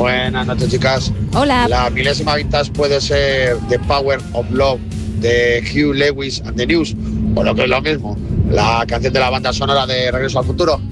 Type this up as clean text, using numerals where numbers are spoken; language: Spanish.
Buenas noches, chicas. Hola. La milésima vintage puede ser The Power of Love de Hugh Lewis and the News, o lo que es lo mismo, la canción de la banda sonora de Regreso al Futuro.